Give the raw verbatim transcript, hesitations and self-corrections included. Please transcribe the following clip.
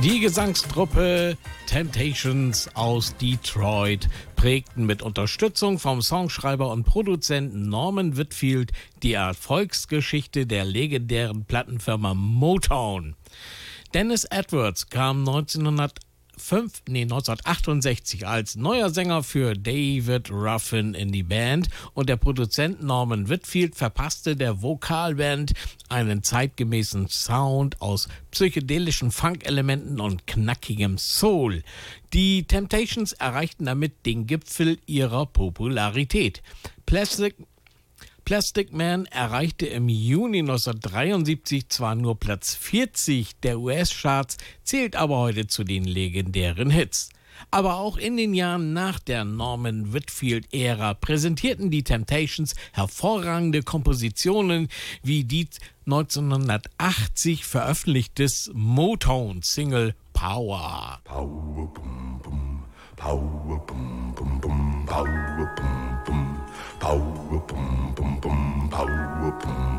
Die Gesangstruppe Temptations aus Detroit prägten mit Unterstützung vom Songschreiber und Produzenten Norman Whitfield die Erfolgsgeschichte der legendären Plattenfirma Motown. Dennis Edwards kam neunzehnhundertfünf, nee, neunzehnhundertachtundsechzig als neuer Sänger für David Ruffin in die Band und der Produzent Norman Whitfield verpasste der Vokalband einen zeitgemäßen Sound aus psychedelischen Funk-Elementen und knackigem Soul. Die Temptations erreichten damit den Gipfel ihrer Popularität. Plastic Plastic Man erreichte im Juni neunzehnhundertdreiundsiebzig zwar nur Platz vierzig der U S-Charts, zählt aber heute zu den legendären Hits. Aber auch in den Jahren nach der Norman Whitfield-Ära präsentierten die Temptations hervorragende Kompositionen wie die neunzehnhundertachtzig veröffentlichtes Motown-Single Power. Power, bum, bum, power, bum, bum, bum, power, bum, bum, power, bum, bum, bum, power, bum.